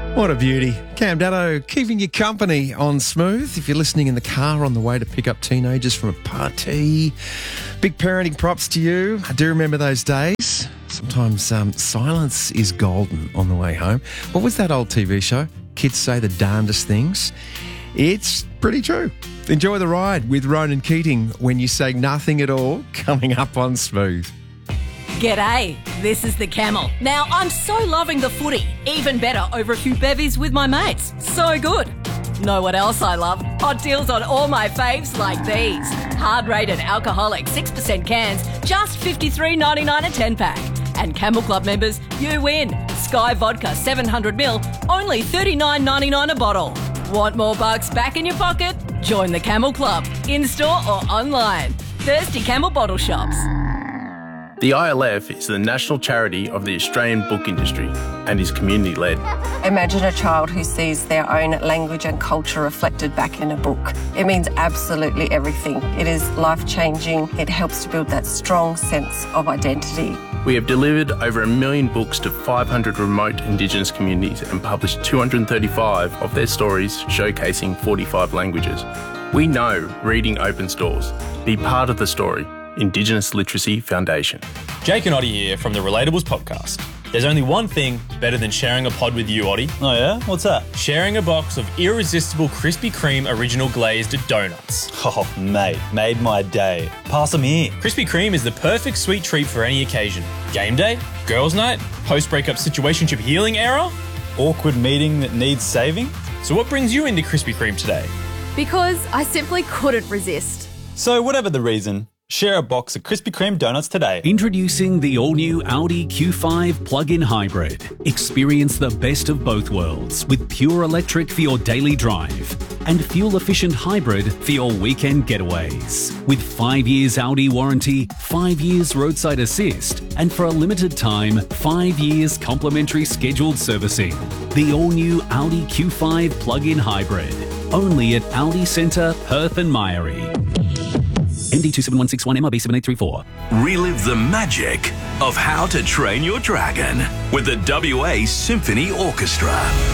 What a beauty. Cam Dado keeping you company on Smooth. If you're listening in the car on the way to pick up teenagers from a party, big parenting props to you. I do remember those days. Sometimes silence is golden on the way home. What was that old TV show? Kids say the darndest things. It's pretty true. Enjoy the ride with Ronan Keating when you say nothing at all, coming up on Smooth. G'day, this is the Camel. Now, I'm so loving the footy. Even better over a few bevies with my mates. So good. Know what else I love? Hot deals on all my faves like these. Hard-rated alcoholic 6% cans, just $53.99 a 10-pack. And Camel Club members, you win. Sky Vodka 700ml, only $39.99 a bottle. Want more bucks back in your pocket? Join the Camel Club, in-store or online. Thirsty Camel bottle shops. The ILF is the national charity of the Australian book industry and is community-led. Imagine a child who sees their own language and culture reflected back in a book. It means absolutely everything. It is life-changing. It helps to build that strong sense of identity. We have delivered over 1 million books to 500 remote Indigenous communities and published 235 of their stories showcasing 45 languages. We know reading opens doors. Be part of the story. Indigenous Literacy Foundation. Jake and Oddie here from the Relatables podcast. There's only one thing better than sharing a pod with you, Oddie. Oh yeah? What's that? Sharing a box of irresistible Krispy Kreme original glazed donuts. Oh, mate, made my day. Pass them here. Krispy Kreme is the perfect sweet treat for any occasion. Game day, girls' night, post-breakup situationship healing era. Awkward meeting that needs saving. So what brings you into Krispy Kreme today? Because I simply couldn't resist. So whatever the reason, share a box of Krispy Kreme donuts today. Introducing the all-new Audi Q5 plug-in hybrid. Experience the best of both worlds with pure electric for your daily drive and fuel-efficient hybrid for your weekend getaways. With 5 years Audi warranty, 5 years roadside assist, and for a limited time, 5 years complimentary scheduled servicing. The all-new Audi Q5 plug-in hybrid. Only at Audi Centre, Perth and Myrie. MD 27161 MRB 7834. Relive the magic of How to Train Your Dragon with the WA Symphony Orchestra.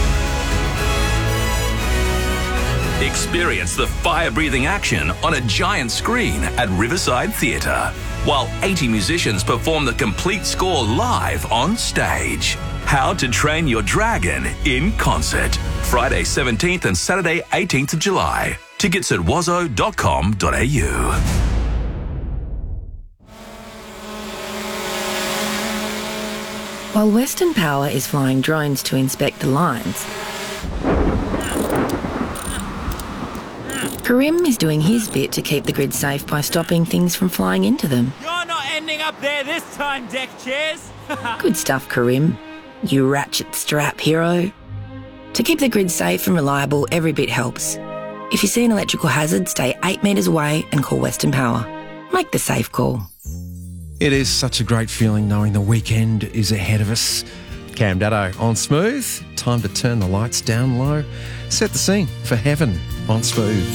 Experience the fire-breathing action on a giant screen at Riverside Theatre, while 80 musicians perform the complete score live on stage. How to Train Your Dragon in concert. Friday 17th and Saturday 18th of July. Tickets at wazo.com.au. While Western Power is flying drones to inspect the lines, Karim is doing his bit to keep the grid safe by stopping things from flying into them. You're not ending up there this time, deck chairs. Good stuff, Karim. You ratchet strap hero. To keep the grid safe and reliable, every bit helps. If you see an electrical hazard, stay 8 metres away and call Western Power. Make the safe call. It is such a great feeling knowing the weekend is ahead of us. Cam Dado on Smooth. Time to turn the lights down low. Set the scene for heaven on Smooth.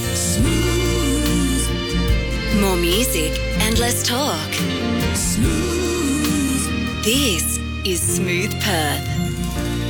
More music and less talk. Smooth. This is Smooth Perth.